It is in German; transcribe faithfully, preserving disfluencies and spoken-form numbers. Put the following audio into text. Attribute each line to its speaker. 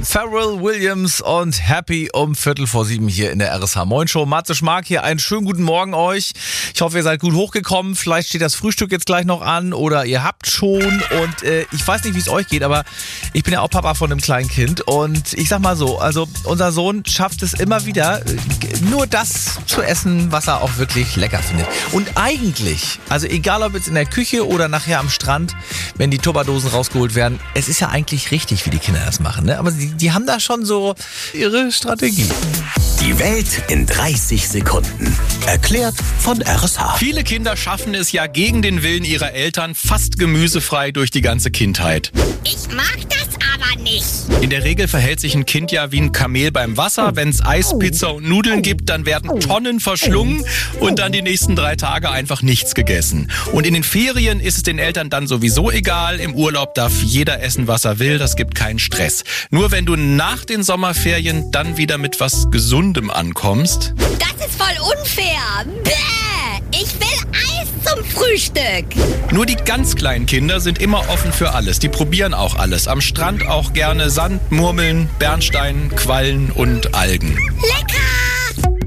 Speaker 1: Pharrell Williams und Happy um Viertel vor sieben hier in der R S H Moin Show. Matze Schmark hier, einen schönen guten Morgen euch. Ich hoffe, ihr seid gut hochgekommen. Vielleicht steht das Frühstück jetzt gleich noch an oder ihr habt schon. Und äh, ich weiß nicht, wie es euch geht, aber ich bin ja auch Papa von einem kleinen Kind. Und ich sag mal so, also unser Sohn schafft es immer wieder, nur das zu essen, was er auch wirklich lecker findet. Und eigentlich, also egal ob jetzt in der Küche oder nachher am Strand, wenn die Tupperdosen rausgeholt werden, es ist ja eigentlich richtig, wie die Kinder das machen, ne? Aber die, die haben da schon so ihre Strategie.
Speaker 2: Die Welt in dreißig Sekunden. Erklärt von R S H.
Speaker 3: Viele Kinder schaffen es ja gegen den Willen ihrer Eltern fast gemüsefrei durch die ganze Kindheit.
Speaker 4: Ich mag das aber nicht.
Speaker 3: In der Regel verhält sich ein Kind ja wie ein Kamel beim Wasser. Wenn es Eis, Pizza und Nudeln gibt, dann werden Tonnen verschlungen und dann die nächsten drei Tage einfach nichts gegessen. Und in den Ferien ist es den Eltern dann sowieso egal. Im Urlaub darf jeder essen, was er will. Das gibt keinen Stress. Nur wenn du nach den Sommerferien dann wieder mit was Gesundem ankommst.
Speaker 4: Das ist voll unfair. Bäh! Ich will Eis zum Frühstück.
Speaker 3: Nur die ganz kleinen Kinder sind immer offen für alles. Die probieren auch alles. Am Strand auch gerne Sand, Murmeln, Bernstein, Quallen und Algen.
Speaker 4: Lecker!